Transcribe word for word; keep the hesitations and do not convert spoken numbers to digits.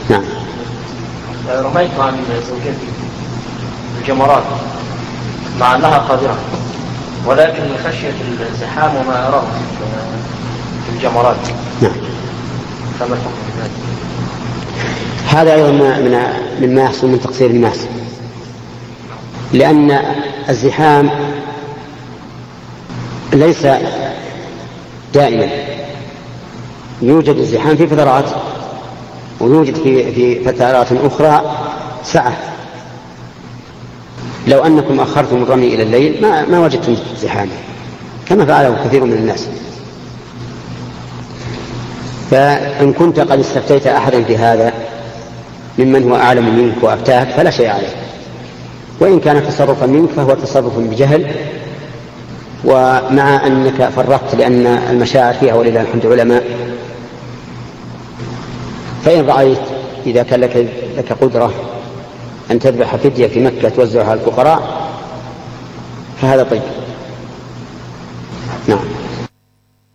نعم. رميت عن زوجتي الجمرات مع أنها قادرة، ولكن خشية الزحام وما أراه في الجمرات. نعم. فما الحكم في ذلك؟ هذا أيضا من مما يحصل من تقصير الناس، لأن الزحام ليس دائما، يوجد الزحام في فترات ويوجد في في فترات أخرى سعة. لو أنكم أخرتم الرمي إلى الليل ما ما وجدتم زحام كما فعله كثير من الناس. فإن كنت قد استفتيت أحدا في هذا ممن هو أعلم منك وأفتاك فلا شيء عليه، وإن كان تصرفا منك فهو تصرف بجهل، ومع أنك فرطت لأن المشاعر فيها ولله الحمد علماء. فإن رأيت إذا كان لك, لك قدرة أن تذبح فدية في مكة توزعها على الفقراء فهذا طيب. نعم.